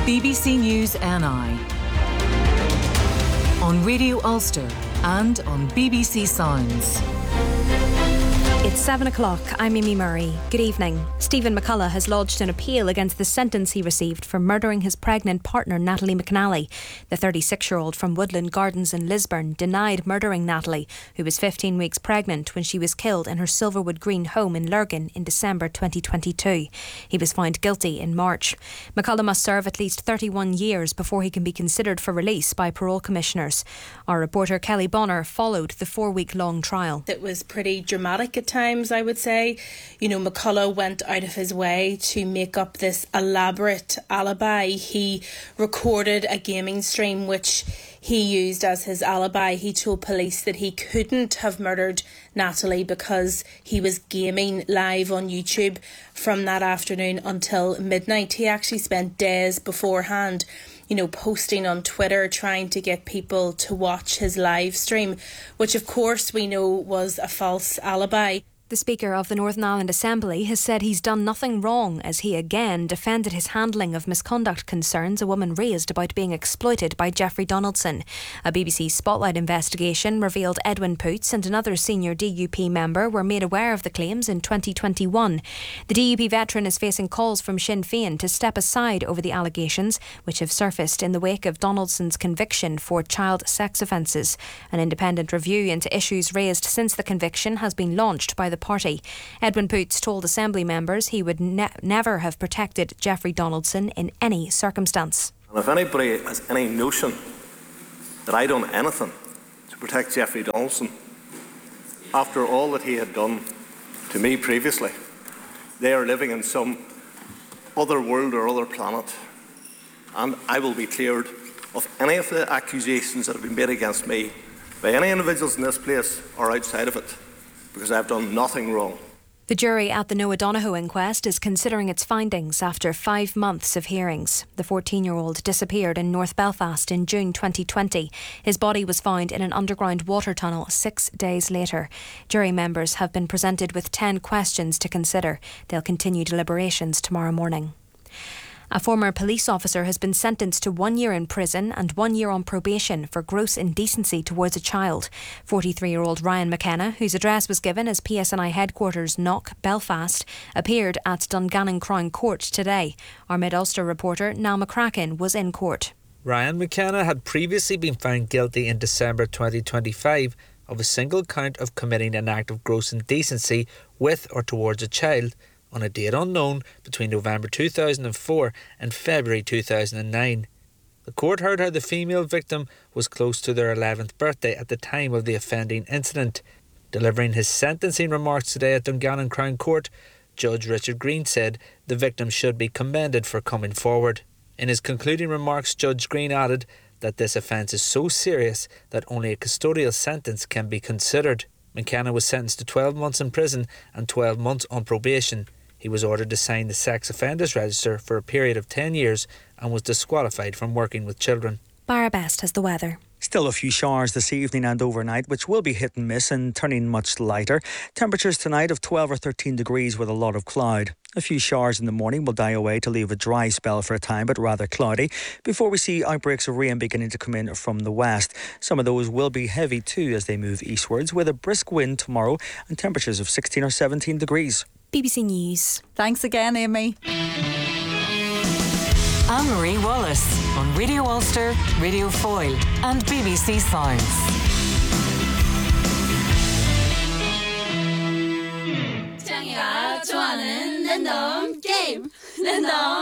BBC News NI on Radio Ulster and on BBC Sounds. It's 7 o'clock. I'm Amy Murray. Good evening. Stephen McCullough has lodged an appeal against the sentence he received for murdering his pregnant partner Natalie McAnally. The 36-year-old from Woodland Gardens in Lisburn denied murdering Natalie, who was 15 weeks pregnant when she was killed in her Silverwood Green home in Lurgan in December 2022. He was found guilty in March. McCullough must serve at least 31 years before he can be considered for release by parole commissioners. Our reporter Kelly Bonner followed the 4-week-long trial. It was pretty dramatic at times, I would say. You know, McCullough went out of his way to make up this elaborate alibi. He recorded a gaming stream which he used as his alibi. He told police that he couldn't have murdered Natalie because he was gaming live on YouTube from that afternoon until midnight. He actually spent days beforehand, you know, posting on Twitter, trying to get people to watch his live stream, which of course we know was a false alibi. The Speaker of the Northern Ireland Assembly has said he's done nothing wrong as he again defended his handling of misconduct concerns a woman raised about being exploited by Jeffrey Donaldson. A BBC Spotlight investigation revealed Edwin Poots and another senior DUP member were made aware of the claims in 2021. The DUP veteran is facing calls from Sinn Féin to step aside over the allegations which have surfaced in the wake of Donaldson's conviction for child sex offences. An independent review into issues raised since the conviction has been launched by the party. Edwin Poots told Assembly members he would never have protected Jeffrey Donaldson in any circumstance. And if anybody has any notion that I done anything to protect Jeffrey Donaldson after all that he had done to me previously, they are living in some other world or other planet, and I will be cleared of any of the accusations that have been made against me by any individuals in this place or outside of it, because I've done nothing wrong. The jury at the Noah Donohoe inquest is considering its findings after 5 months of hearings. The 14-year-old disappeared in North Belfast in June 2020. His body was found in an underground water tunnel 6 days later. Jury members have been presented with 10 questions to consider. They'll continue deliberations tomorrow morning. A former police officer has been sentenced to 1 year in prison and 1 year on probation for gross indecency towards a child. 43-year-old Ryan McKenna, whose address was given as PSNI headquarters Knock, Belfast, appeared at Dungannon Crown Court today. Our Mid-Ulster reporter Niall McCracken was in court. Ryan McKenna had previously been found guilty in December 2025 of a single count of committing an act of gross indecency with or towards a child on a date unknown between November 2004 and February 2009. The court heard how the female victim was close to their 11th birthday at the time of the offending incident. Delivering his sentencing remarks today at Dungannon Crown Court, Judge Richard Green said the victim should be commended for coming forward. In his concluding remarks, Judge Green added that this offence is so serious that only a custodial sentence can be considered. McKenna was sentenced to 12 months in prison and 12 months on probation. He was ordered to sign the sex offenders register for a period of 10 years and was disqualified from working with children. Barra Best has the weather. Still a few showers this evening and overnight, which will be hit and miss and turning much lighter. Temperatures tonight of 12 or 13 degrees with a lot of cloud. A few showers in the morning will die away to leave a dry spell for a time, but rather cloudy, before we see outbreaks of rain beginning to come in from the west. Some of those will be heavy too as they move eastwards, with a brisk wind tomorrow and temperatures of 16 or 17 degrees. BBC News. Thanks again, Amy. Anne-Marie Wallace on Radio Ulster, Radio Foyle and BBC Sounds. 장이가 좋아하는 랜덤 게임 랜덤